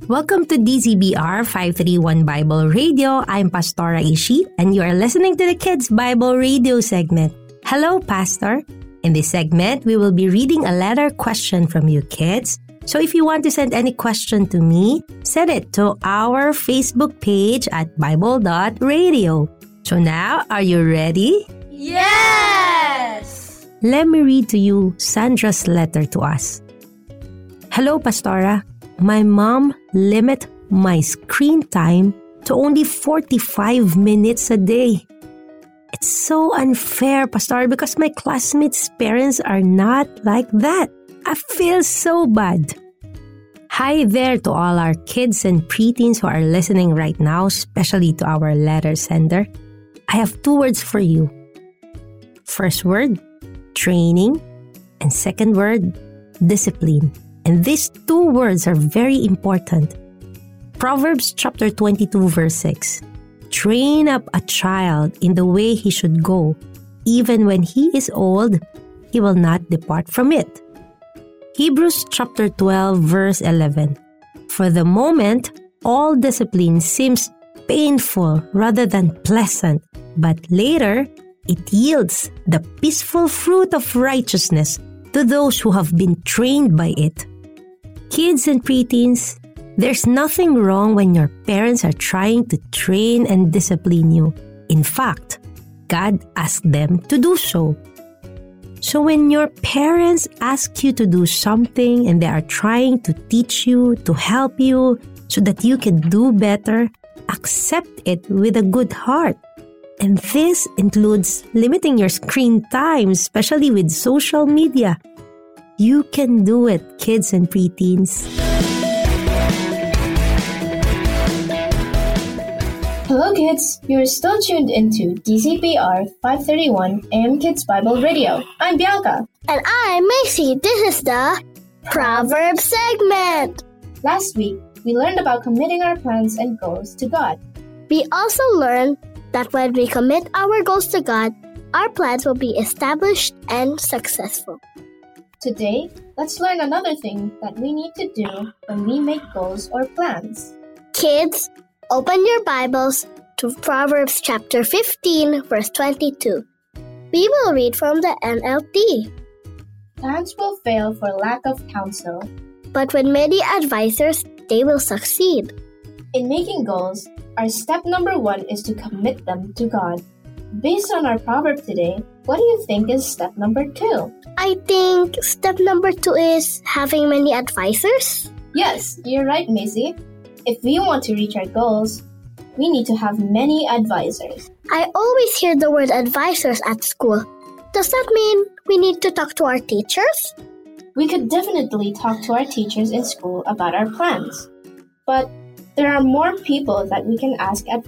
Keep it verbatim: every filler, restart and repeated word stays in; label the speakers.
Speaker 1: Welcome to D Z B R five thirty-one Bible Radio. I'm Pastora Ishi, and you are listening to the Kids Bible Radio segment. Hello, Pastor. In this segment, we will be reading a letter question from you kids. So if you want to send any question to me, send it to our Facebook page at bible dot radio. So now, are you ready?
Speaker 2: Yes!
Speaker 1: Let me read to you Sandra's letter to us. Hello, Pastora. My mom limit my screen time to only forty-five minutes a day. It's so unfair, Pastor, because my classmates' parents are not like that. I feel so bad. Hi there to all our kids and preteens who are listening right now, especially to our letter sender. I have two words for you. First word, training, and second word, discipline. And these two words are very important. Proverbs chapter twenty-two verse six. Train up a child in the way he should go. Even when he is old, he will not depart from it. Hebrews chapter twelve verse eleven. For the moment, all discipline seems painful rather than pleasant, but later, it yields the peaceful fruit of righteousness to those who have been trained by it. Kids and preteens, there's nothing wrong when your parents are trying to train and discipline you. In fact, God asked them to do so. So when your parents ask you to do something and they are trying to teach you, to help you, so that you can do better, accept it with a good heart. And this includes limiting your screen time, especially with social media. You can do it, kids and preteens.
Speaker 2: Hello kids, you're still tuned into D Z B R five thirty-one A M Kids Bible Radio. I'm Bianca.
Speaker 3: And I'm Macy. This is the Proverbs segment.
Speaker 2: Last week, we learned about committing our plans and goals to God.
Speaker 3: We also learned that when we commit our goals to God, our plans will be established and successful.
Speaker 2: Today, let's learn another thing that we need to do when we make goals or plans.
Speaker 3: Kids, open your Bibles to Proverbs chapter fifteen, verse twenty-two. We will read from the N L T.
Speaker 2: Plans will fail for lack of counsel,
Speaker 3: but with many advisors, they will succeed.
Speaker 2: In making goals, our step number one is to commit them to God. Based on our proverb today, what do you think is step number two?
Speaker 3: I think step number two is having many advisors.
Speaker 2: Yes, you're right, Macy. If we want to reach our goals, we need to have many advisors.
Speaker 3: I always hear the word advisors at school. Does that mean we need to talk to our teachers?
Speaker 2: We could definitely talk to our teachers in school about our plans. But there are more people that we can ask advice.